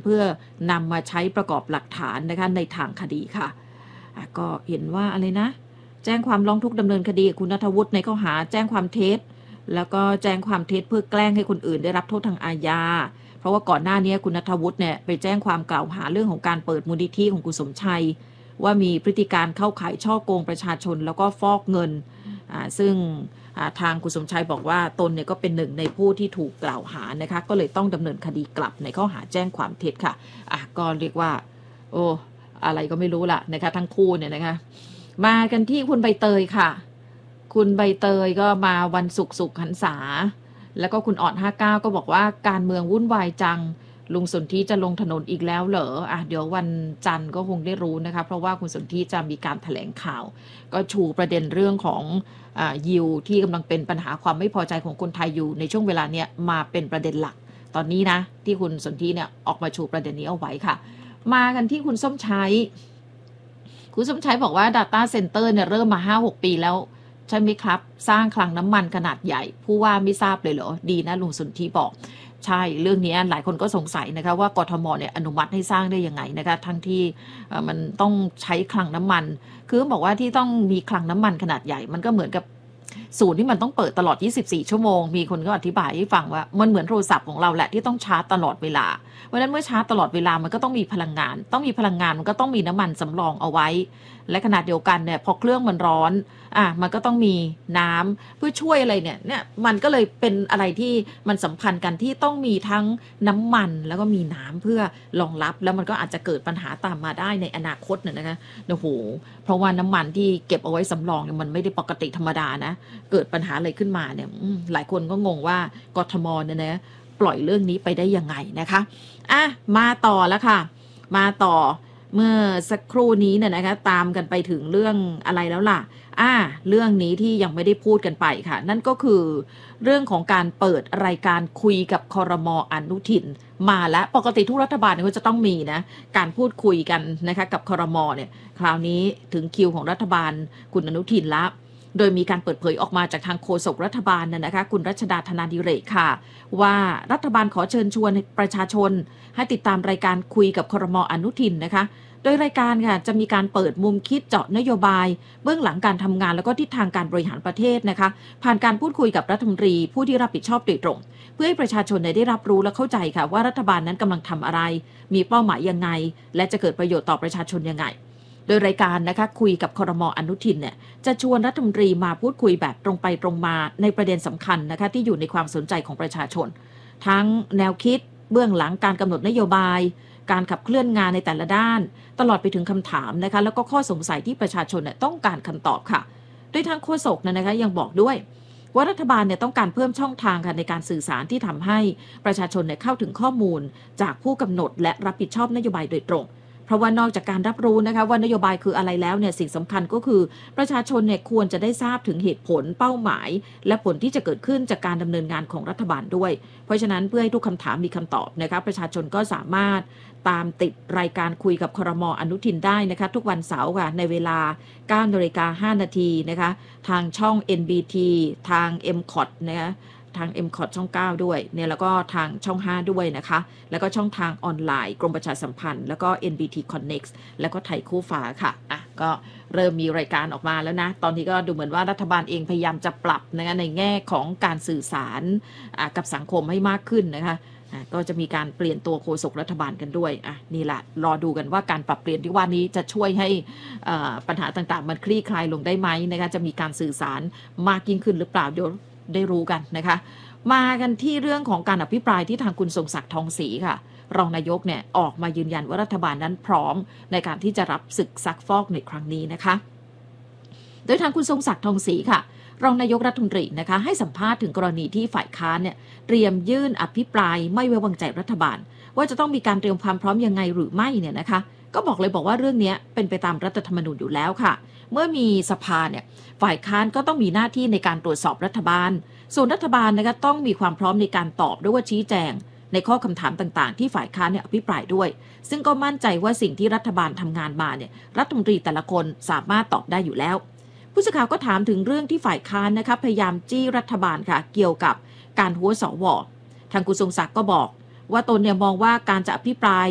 เพื่อนำมาใช้ประกอบหลักฐานนะคะในทางคดีค่ะก็เห็นว่าอะไรนะแจ้งความร้องทุกข์ดำเนินคดีคุณณัฐวุฒิในข้อหาแจ้งความเท็จแล้วก็แจ้งความเท็จเพื่อแกล้งให้คนอื่นได้รับโทษทางอาญาเพราะว่าก่อนหน้านี้คุณณัฐวุฒิเนี่ยไปแจ้งความกล่าวหาเรื่องของการเปิดมูลนิธิของคุณสมชัยว่ามีพฤติการเข้าข่ายฉ้อโกงประชาชนแล้วก็ฟอกเงินซึ่งทางคุณสมชัยบอกว่าตนเนี่ยก็เป็นหนึ่งในผู้ที่ถูกกล่าวหานะคะก็เลยต้องดำเนินคดีกลับในข้อหาแจ้งความเท็จค่ะก็เรียกว่าโอ้อะไรก็ไม่รู้ละนะคะทั้งคู่เนี่ยนะคะมากันที่คุณใบเตยค่ะคุณใบเตยก็มาวันศุกร์สุขหันษาแล้วก็คุณอ่อน59ก็บอกว่าการเมืองวุ่นวายจังลุงสนธิจะลงถนนอีกแล้วเหรอเดี๋ยววันจันทร์ก็คงได้รู้นะคะเพราะว่าคุณสนธิจะมีการแถลงข่าวก็ชูประเด็นเรื่องของยิวที่กำลังเป็นปัญหาความไม่พอใจของคนไทยอยู่ในช่วงเวลาเนี้ยมาเป็นประเด็นหลักตอนนี้นะที่คุณสนธิเนี่ยออกมาชูประเด็นนี้เอาไว้ค่ะมากันที่คุณส้มชัยคุณส้มชัยบอกว่า Data Center เนี่ยเริ่มมา 5-6 ปีแล้วใช่ไหมครับสร้างคลังน้ำมันขนาดใหญ่ผู้ว่าไม่ทราบเลยเหรอดีนะลุงสนธิบอกใช่เรื่องนี้หลายคนก็สงสัยนะคะว่ากทมเนี่ยอนุมัติให้สร้างได้ยังไงนะคะทั้งที่มันต้องใช้คลังน้ำมันคือบอกว่าที่ต้องมีคลังน้ำมันขนาดใหญ่มันก็เหมือนกับศูนย์ที่มันต้องเปิดตลอด24ชั่วโมงมีคนก็อธิบายให้ฟังว่ามันเหมือนโทรศัพท์ของเราแหละที่ต้องชาร์จตลอดเวลาเพราะฉะนั้นเมื่อชาร์จตลอดเวลามันก็ต้องมีพลังงานมันก็ต้องมีน้ำมันสำรองเอาไว้และขนาดเดียวกันเนี่ยพอเครื่องมันร้อนมันก็ต้องมีน้ำเพื่อช่วยอะไรเนี่ยมันก็เลยเป็นอะไรที่มันสัมพันธ์กันที่ต้องมีทั้งน้ำมันแล้วก็มีน้ำเพื่อรองรับแล้วมันก็อาจจะเกิดปัญหาตามมาได้ในอนาคตเนี่ยนะคะโอ้โหเพราะว่าน้ำมันที่เก็บเอาไว้สำรองเนี่ยมันไม่ได้ปกติธรรมดานะเกิดปัญหาอะไรขึ้นมาเนี่ยหลายคนก็งงว่ากทมเนี่ยนะปล่อยเรื่องนี้ไปได้ยังไงนะคะมาต่อแล้วค่ะมาต่อเมื่อสักครู่นี้เนี่ยนะคะตามกันไปถึงเรื่องอะไรแล้วล่ะเรื่องนี้ที่ยังไม่ได้พูดกันไปค่ะนั่นก็คือเรื่องของการเปิดรายการคุยกับครม.อนุทินมาแล้วปกติทุกรัฐบาลเนี่ยก็จะต้องมีนะการพูดคุยกันนะคะกับครม.เนี่ยคราวนี้ถึงคิวของรัฐบาลคุณอนุทินแล้วโดยมีการเปิดเผยออกมาจากทางโฆษกรัฐบาลนะคะคุณรัชดาธนาดิเรกค่ะว่ารัฐบาลขอเชิญชวนประชาชนให้ติดตามรายการคุยกับครม.อนุทินนะคะโดยรายการค่ะจะมีการเปิดมุมคิดเจาะนโยบายเบื้องหลังการทำงานแล้วก็ทิศทางการบริหารประเทศนะคะผ่านการพูดคุยกับรัฐมนตรีผู้ที่รับผิดชอบโดยตรงเพื่อให้ประชาชนได้รับรู้และเข้าใจค่ะว่ารัฐบาลนั้นกำลังทำอะไรมีเป้าหมายยังไงและจะเกิดประโยชน์ต่อประชาชนยังไงโดยรายการนะคะคุยกับครม.อนุทินเนี่ยจะชวนรัฐมนตรีมาพูดคุยแบบตรงไปตรงมาในประเด็นสำคัญนะคะที่อยู่ในความสนใจของประชาชนทั้งแนวคิดเบื้องหลังการกำหนดนโยบายการขับเคลื่อนงานในแต่ละด้านตลอดไปถึงคำถามนะคะแล้วก็ข้อสงสัยที่ประชาชนต้องการคำตอบค่ะโดยทางโฆษกนะคะยังบอกด้วยว่ารัฐบาลต้องการเพิ่มช่องทางค่ะในการสื่อสารที่ทำให้ประชาชนเข้าถึงข้อมูลจากผู้กำหนดและรับผิดชอบนโยบายโดยตรงเพราะว่านอกจากการรับรู้นะคะว่านโยบายคืออะไรแล้วเนี่ยสิ่งสำคัญก็คือประชาชนควรจะได้ทราบถึงเหตุผลเป้าหมายและผลที่จะเกิดขึ้นจากการดำเนินงานของรัฐบาลด้วยเพราะฉะนั้นเพื่อให้ทุกคำถามมีคำตอบนะคะประชาชนก็สามารถตามติดรายการคุยกับครม.อนุทินได้นะคะทุกวันเสาร์ค่ะในเวลา 9:05 น.นะคะทางช่อง NBT ทาง MCOT นะคะทาง MCOT ช่อง 9 ด้วยเนี่ยแล้วก็ทางช่อง 5 ด้วยนะคะแล้วก็ช่องทางออนไลน์กรมประชาสัมพันธ์แล้วก็ NBT Connect แล้วก็ไทยคู่ฟ้าค่ะก็เริ่มมีรายการออกมาแล้วนะตอนนี้ก็ดูเหมือนว่ารัฐบาลเองพยายามจะปรับนะคะในแง่ของการสื่อสารกับสังคมให้มากขึ้นนะคะก็จะมีการเปลี่ยนตัวโฆษกรัฐบาลกันด้วยนี่แหละรอดูกันว่าการปรับเปลี่ยนที่ว่านี้จะช่วยให้ปัญหาต่างๆมันคลี่คลายลงได้ไหมนะคะจะมีการสื่อสารมากยิ่งขึ้นหรือเปล่าเดี๋ยวได้รู้กันนะคะมากันที่เรื่องของการอภิปรายที่ทางคุณทรงศักดิ์ทองศรีค่ะรองนายกออกมายืนยันว่ารัฐบาลนั้นพร้อมในการที่จะรับศึกซักฟอกในครั้งนี้นะคะโดยทางคุณทรงศักดิ์ทองศรีค่ะรองนายกรัฐมนตรีนะคะให้สัมภาษณ์ถึงกรณีที่ฝ่ายค้านเตรียมยื่นอภิปรายไม่ไว้วางใจรัฐบาลว่าจะต้องมีการเตรียมความพร้อมยังไงหรือไม่เนี่ยนะคะก็บอกว่าเรื่องนี้เป็นไปตามรัฐธรรมนูญอยู่แล้วค่ะเมื่อมีสภาฝ่ายค้านก็ต้องมีหน้าที่ในการตรวจสอบรัฐบาลส่วนรัฐบาลนะคะต้องมีความพร้อมในการตอบด้วยว่าชี้แจงในข้อคำถามต่างๆที่ฝ่ายค้านอภิปรายด้วยซึ่งก็มั่นใจว่าสิ่งที่รัฐบาลทำงานมารัฐมนตรีแต่ละคนสามารถตอบได้อยู่แล้วผู้สื่อข่าวก็ถามถึงเรื่องที่ฝ่ายค้านนะคะพยายามจี้รัฐบาลค่ะเกี่ยวกับการหัวสว.ทางคุณทรงศักดิ์ก็บอกว่าตนมองว่าการจะอภิปราย